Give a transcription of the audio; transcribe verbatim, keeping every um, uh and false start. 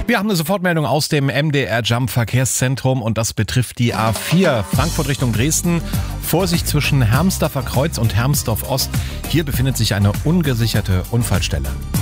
Wir haben eine Sofortmeldung aus dem M D R Jump Verkehrszentrum und das betrifft die A vier Frankfurt Richtung Dresden. Vorsicht zwischen Hermsdorfer Kreuz und Hermsdorf Ost. Hier befindet sich eine ungesicherte Unfallstelle.